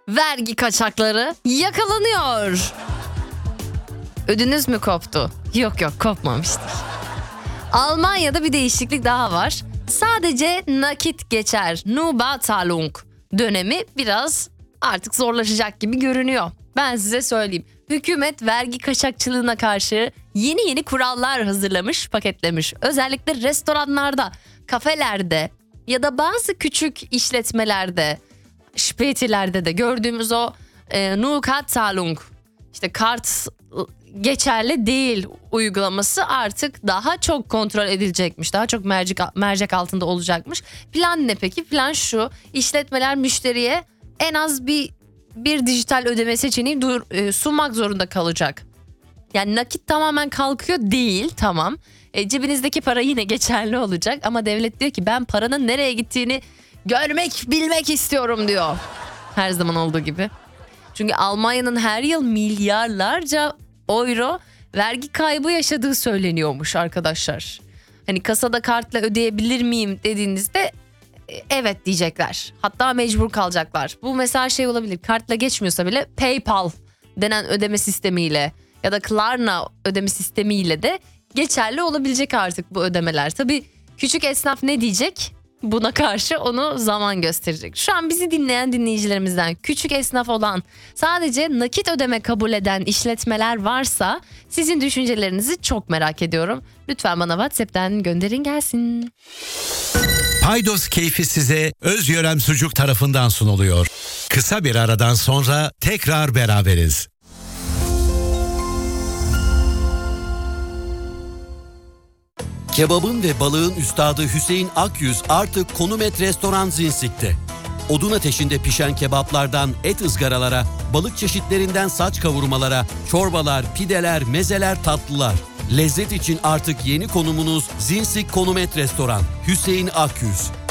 Vergi kaçakları yakalanıyor. Ödünüz mü koptu? Yok kopmamıştır. Almanya'da bir değişiklik daha var. Sadece nakit geçer Nuba-Talung dönemi biraz artık zorlaşacak gibi görünüyor. Ben size söyleyeyim. Hükümet vergi kaçakçılığına karşı yeni kurallar hazırlamış, paketlemiş. Özellikle restoranlarda, kafelerde ya da bazı küçük işletmelerde, spätilerde de gördüğümüz o Nuba-Talung, işte kart geçerli değil uygulaması artık daha çok kontrol edilecekmiş. Daha çok mercek altında olacakmış. Plan ne peki? Plan şu: işletmeler müşteriye en az bir dijital ödeme seçeneği sunmak zorunda kalacak. Yani nakit tamamen kalkıyor değil, tamam. Cebinizdeki para yine geçerli olacak ama devlet diyor ki ben paranın nereye gittiğini bilmek istiyorum diyor. Her zaman olduğu gibi. Çünkü Almanya'nın her yıl milyarlarca euro vergi kaybı yaşadığı söyleniyormuş arkadaşlar. Hani kasada kartla ödeyebilir miyim dediğinizde evet diyecekler. Hatta mecbur kalacaklar. Bu mesela şey olabilir, kartla geçmiyorsa bile PayPal denen ödeme sistemiyle ya da Klarna ödeme sistemiyle de geçerli olabilecek artık bu ödemeler. Tabii küçük esnaf ne diyecek? Buna karşı onu zaman gösterecek. Şu an bizi dinleyen dinleyicilerimizden küçük esnaf olan, sadece nakit ödeme kabul eden işletmeler varsa sizin düşüncelerinizi çok merak ediyorum. Lütfen bana WhatsApp'tan gönderin gelsin. Paydos keyfi size Özyörem Sucuk tarafından sunuluyor. Kısa bir aradan sonra tekrar beraberiz. Kebabın ve balığın üstadı Hüseyin Akyüz artık Konum Et Restoran Zinsik'te. Odun ateşinde pişen kebaplardan et ızgaralara, balık çeşitlerinden saç kavurmalara, çorbalar, pideler, mezeler, tatlılar. Lezzet için artık yeni konumunuz Zinsik Konum Et Restoran. Hüseyin Akyüz.